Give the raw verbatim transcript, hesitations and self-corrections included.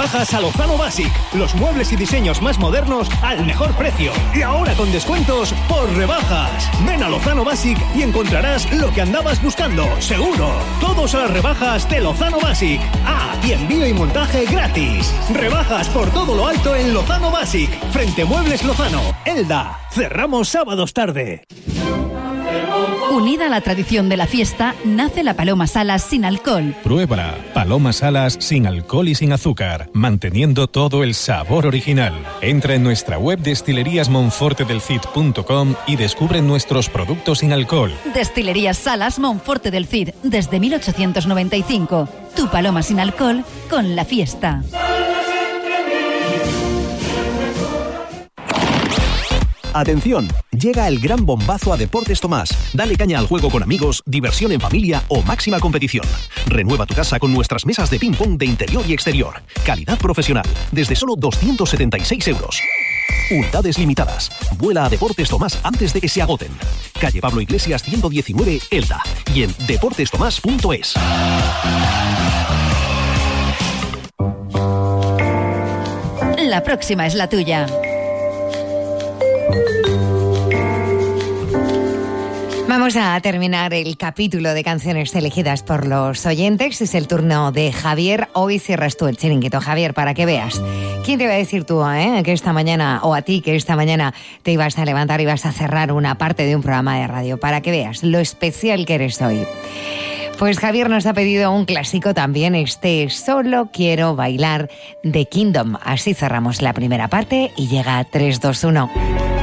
rebajas a Lozano Basic. Los muebles y diseños más modernos al mejor precio. Y ahora con descuentos por rebajas. Ven a Lozano Basic y encontrarás lo que andabas buscando, seguro. Todos a las rebajas de Lozano Basic. Ah, y envío y montaje gratis. Rebajas por todo lo alto en Lozano Basic. Frente Muebles Lozano. Elda. Cerramos sábados tarde. Unida a la tradición de la fiesta, nace la Paloma Salas sin alcohol. Pruébala. Paloma Salas sin alcohol y sin azúcar, manteniendo todo el sabor original. Entra en nuestra web destilerías monforte del cid punto com y descubre nuestros productos sin alcohol. Destilerías Salas Monforte del Cid, desde mil ochocientos noventa y cinco. Tu Paloma sin alcohol con la fiesta. Atención, llega el gran bombazo a Deportes Tomás. Dale caña al juego con amigos, diversión en familia o máxima competición. Renueva tu casa con nuestras mesas de ping-pong de interior y exterior. Calidad profesional, desde solo doscientos setenta y seis euros. Unidades limitadas. Vuela a Deportes Tomás antes de que se agoten. Calle Pablo Iglesias ciento diecinueve, Elda. Y en deportes tomás punto es. La próxima es la tuya. Vamos a terminar el capítulo de canciones elegidas por los oyentes. Es el turno de Javier. Hoy cierras tú el chiringuito, Javier, para que veas. ¿Quién te va a decir tú, eh, que esta mañana, o a ti, que esta mañana te ibas a levantar y ibas a cerrar una parte de un programa de radio? Para que veas lo especial que eres hoy. Pues Javier nos ha pedido un clásico también, este Solo Quiero Bailar de Kingdom. Así cerramos la primera parte y llega tres, dos, uno.